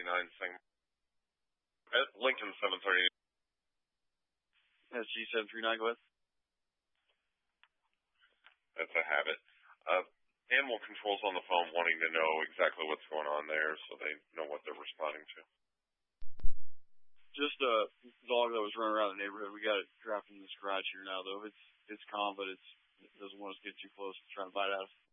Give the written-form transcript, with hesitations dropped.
St. At Lincoln 730. SG 739, go ahead. That's a habit. Animal control's on the phone wanting to know exactly what's going on there so they know what they're responding to. Just a dog that was running around the neighborhood. We got it trapped in this garage here now, though. It's calm, but it doesn't want us to get too close. It's trying to bite at us.